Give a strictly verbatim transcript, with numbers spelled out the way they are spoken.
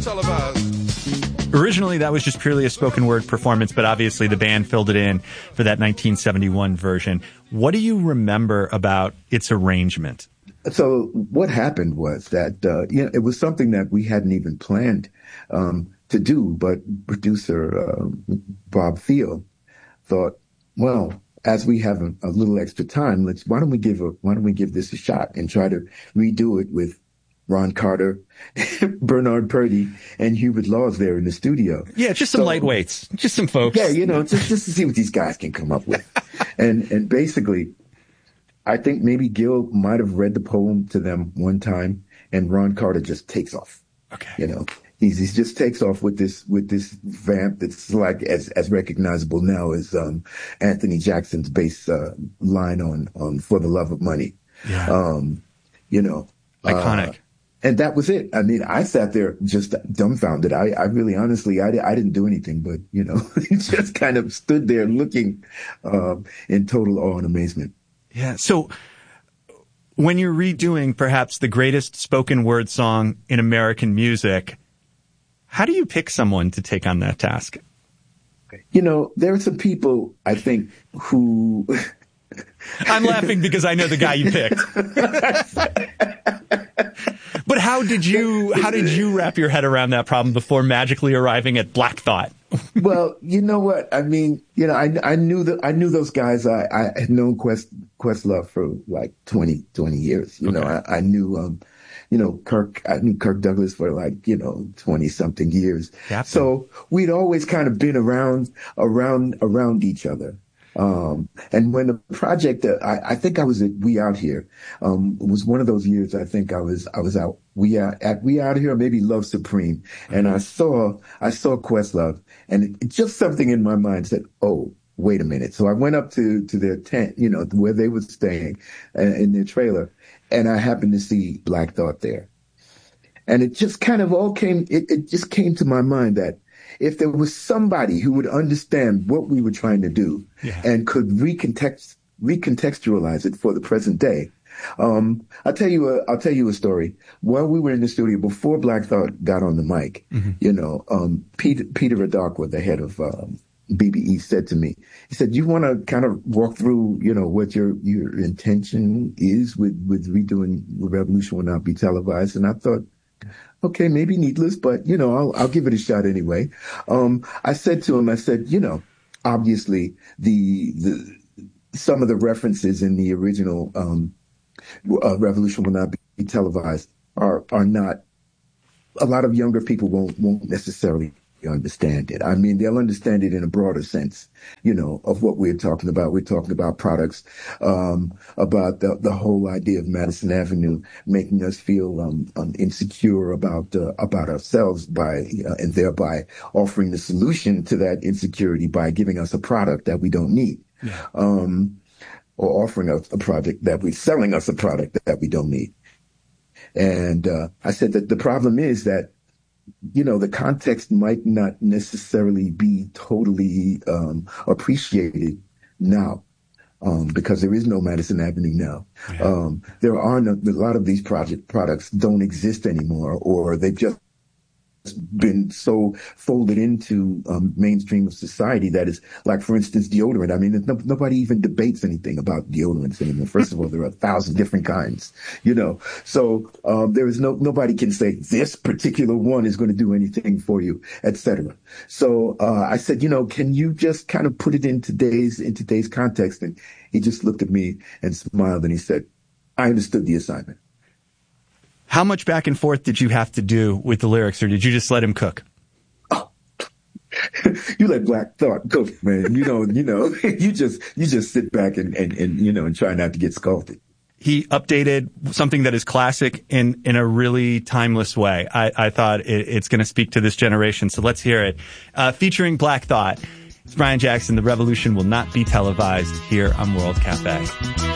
televised. Originally, that was just purely a spoken word performance, but obviously the band filled it in for that nineteen seventy-one version. What do you remember about its arrangement? So what happened was that, uh, you know, it was something that we hadn't even planned um, to do, but producer uh, Bob Thiel thought, well, as we have a, a little extra time, let's why don't we give a why don't we give this a shot and try to redo it with Ron Carter, Bernard Purdie, and Hubert Laws there in the studio. Yeah, just some so, lightweights, just some folks. Yeah, you know, just just to see what these guys can come up with, and and basically, I think maybe Gil might have read the poem to them one time, and Ron Carter just takes off. Okay, you know. He's, he just takes off with this with this vamp that's like as as recognizable now as um, Anthony Jackson's bass uh, line on on "For the Love of Money." Yeah. Um, you know, iconic. Uh, and that was it. I mean, I sat there just dumbfounded. I, I really, honestly, I, I didn't do anything, but you know, just kind of stood there looking uh, in total awe and amazement. Yeah. So when you're redoing perhaps the greatest spoken word song in American music, how do you pick someone to take on that task? You know, there are some people, I think, who... I'm laughing because I know the guy you picked. But how did you how did you wrap your head around that problem before magically arriving at Black Thought? Well, you know what? I mean, you know, I, I knew that I knew those guys. I, I had known Quest Questlove for like twenty, twenty years. You okay. know, I, I knew... Um, You know, Kirk, I knew Kirk Douglas for like, you know, twenty something years. Captain. So we'd always kind of been around, around, around each other. Um, and when the project, uh, I, I think I was at We Out Here, um, it was one of those years. I think I was, I was out, we out at We Out Here, maybe Love Supreme. Mm-hmm. And I saw, I saw Questlove, and it, just something in my mind said, oh, wait a minute. So I went up to, to their tent, you know, where they were staying uh, in their trailer. And I happened to see Black Thought there. And it just kind of all came, it, it just came to my mind that if there was somebody who would understand what we were trying to do yeah. and could recontext, recontextualize it for the present day. Um, I'll tell you a, I'll tell you a story. While we were in the studio, before Black Thought got on the mic, mm-hmm. you know, um, Peter, Peter Adakwa, the head of, um, B B E, said to me, he said, you want to kind of walk through, you know, what your, your intention is with, with redoing Revolution Will Not Be Televised. And I thought, okay, maybe needless, but, you know, I'll, I'll give it a shot anyway. Um, I said to him, I said, you know, obviously the, the, some of the references in the original, um, uh, Revolution Will Not Be Televised are, are not, a lot of younger people won't, won't necessarily understand it. I mean, they'll understand it in a broader sense, you know, of what we're talking about. We're talking about products, um, about the, the whole idea of Madison Avenue making us feel um, um, insecure about uh, about ourselves by uh, and thereby offering the solution to that insecurity by giving us a product that we don't need, yeah. um, or offering us a product that we're selling us a product that we don't need. And uh, I said that the problem is that, you know, the context might not necessarily be totally um, appreciated now um, because there is no Madison Avenue now. Yeah. Um, there are no, a lot of these project products don't exist anymore, or they've just been so folded into um, mainstream of society that is, like, for instance, deodorant. I mean, no, nobody even debates anything about deodorants anymore. First of all, there are a thousand different kinds, you know. So um, there is no nobody can say this particular one is going to do anything for you, et cetera. So uh, I said, you know, can you just kind of put it in today's in today's context? And he just looked at me and smiled, and he said, I understood the assignment. How much back and forth did you have to do with the lyrics, or did you just let him cook? Oh, you let Black Thought cook, man. You know, you know, you just you just sit back and, and, and you know and try not to get scalded. He updated something that is classic in in a really timeless way. I, I thought it, it's going to speak to this generation, so let's hear it. Uh, featuring Black Thought, it's Brian Jackson. The Revolution Will Not Be Televised here on World Cafe.